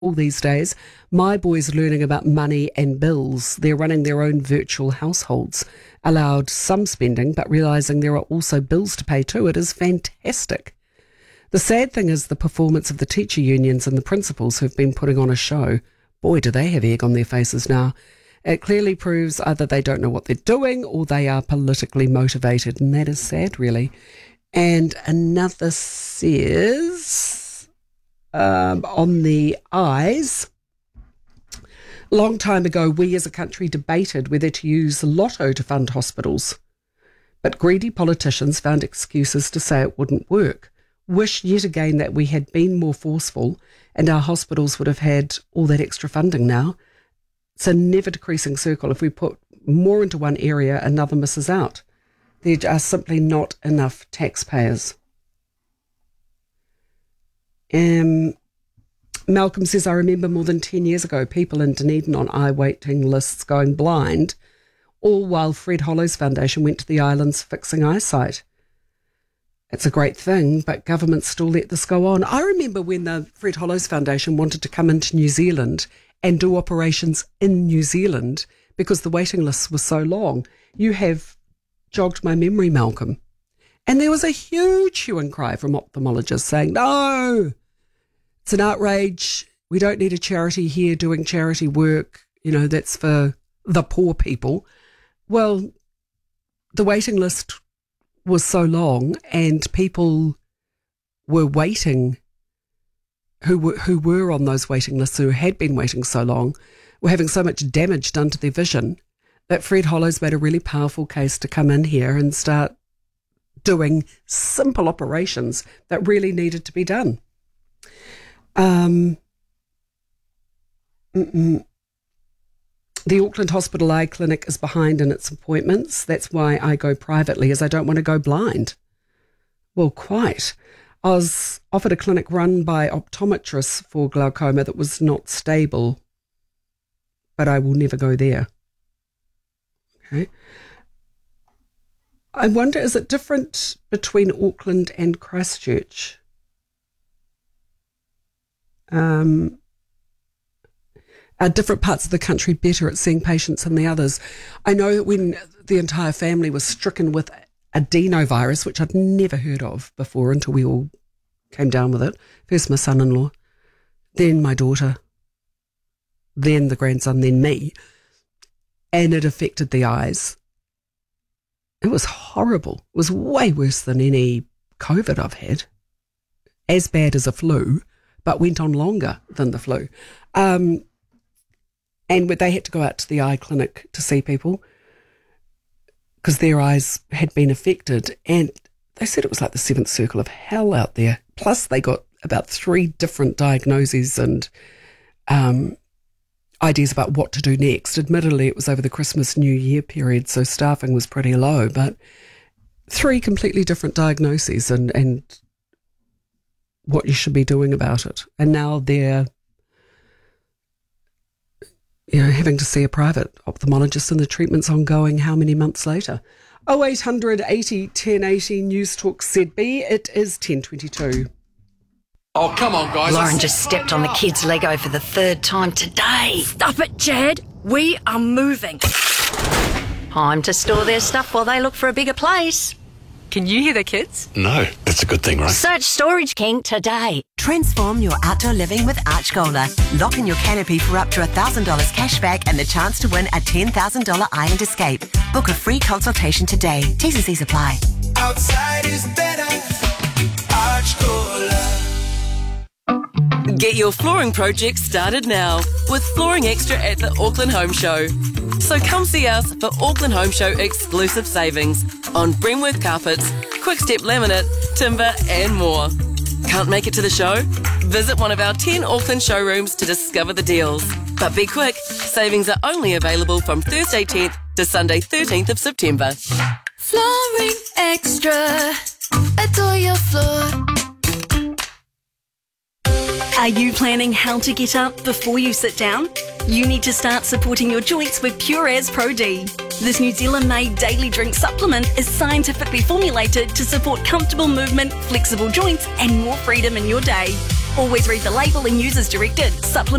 all these days. My boys learning about money and bills. They're running their own virtual households, allowed some spending, but realising there are also bills to pay too. It is fantastic. The sad thing is the performance of the teacher unions and the principals who've been putting on a show. Boy, do they have egg on their faces now. It clearly proves either they don't know what they're doing or they are politically motivated, and that is sad, really. And another says, on the eyes, long time ago, we as a country debated whether to use lotto to fund hospitals, but greedy politicians found excuses to say it wouldn't work. Wish yet again that we had been more forceful and our hospitals would have had all that extra funding now. It's a never-decreasing circle. If we put more into one area, another misses out. There are simply not enough taxpayers. Malcolm says, I remember more than 10 years ago, people in Dunedin on eye waiting lists going blind, all while Fred Hollows Foundation went to the islands fixing eyesight. It's a great thing, but governments still let this go on. I remember when the Fred Hollows Foundation wanted to come into New Zealand and do operations in New Zealand because the waiting lists were so long. You have jogged my memory, Malcolm. And there was a huge hue and cry from ophthalmologists saying, no, it's an outrage. We don't need a charity here doing charity work. You know, that's for the poor people. Well, the waiting list was so long and people were waiting who were on those waiting lists, who had been waiting so long, were having so much damage done to their vision that Fred Hollows made a really powerful case to come in here and start doing simple operations that really needed to be done. The Auckland Hospital Eye Clinic is behind in its appointments. That's why I go privately, as I don't want to go blind. Well, quite. I was offered a clinic run by optometrists for glaucoma that was not stable, but I will never go there. Okay. I wonder, is it different between Auckland and Christchurch? Are different parts of the country better at seeing patients than the others? I know that when the entire family was stricken with adenovirus, which I'd never heard of before until we all came down with it. First my son-in-law, then my daughter, then the grandson, then me. And it affected the eyes. It was horrible. It was way worse than any COVID I've had. As bad as a flu, but went on longer than the flu. And they had to go out to the eye clinic to see people because their eyes had been affected. And they said it was like the seventh circle of hell out there. Plus they got about 3 different diagnoses and ideas about what to do next. Admittedly, it was over the Christmas New Year period, so staffing was pretty low, but 3 completely different diagnoses and what you should be doing about it. And now they're having to see a private ophthalmologist and the treatment's ongoing how many months later? 0800 80 1080 News Talk ZB. It is 10:22. Oh, come on, guys. Lauren just stepped on the kids' Lego for the 3rd time today. Stop it, Chad. We are moving. Time to store their stuff while they look for a bigger place. Can you hear the kids? No, that's a good thing, right? Search Storage King today. Transform your outdoor living with Archgola. Lock in your canopy for up to $1,000 cashback and the chance to win a $10,000 Island Escape. Book a free consultation today. T's and C's apply. Outside is better. Archgola. Get your flooring project started now with Flooring Extra at the Auckland Home Show. So come see us for Auckland Home Show exclusive savings on Bremworth carpets, Quickstep laminate, timber and more. Can't make it to the show? Visit one of our 10 Auckland showrooms to discover the deals. But be quick, savings are only available from Thursday 10th to Sunday 13th of September. Flooring Extra. Adore your floor. Are you planning how to get up before you sit down? You need to start supporting your joints with Pureas Pro D. This New Zealand-made daily drink supplement is scientifically formulated to support comfortable movement, flexible joints and more freedom in your day. Always read the label and use as directed. Supplement